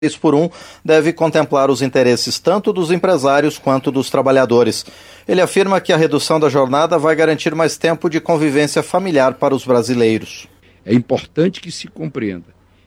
por 1 deve contemplar os interesses tanto dos empresários quanto dos trabalhadores. Ele afirma que a redução da jornada vai garantir mais tempo de convivência familiar para os brasileiros. É importante que se compreenda